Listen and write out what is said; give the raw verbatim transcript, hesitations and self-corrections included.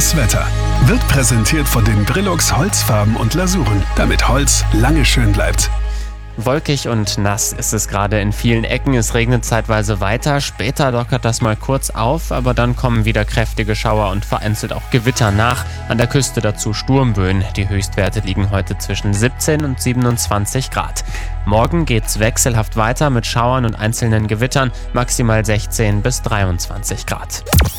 Das Wetter wird präsentiert von den Brillux Holzfarben und Lasuren, damit Holz lange schön bleibt. Wolkig und nass ist es gerade in vielen Ecken. Es regnet zeitweise weiter. Später lockert das mal kurz auf, aber dann kommen wieder kräftige Schauer und vereinzelt auch Gewitter nach. An der Küste dazu Sturmböen. Die Höchstwerte liegen heute zwischen siebzehn und siebenundzwanzig Grad. Morgen geht's wechselhaft weiter mit Schauern und einzelnen Gewittern, maximal sechzehn bis dreiundzwanzig Grad.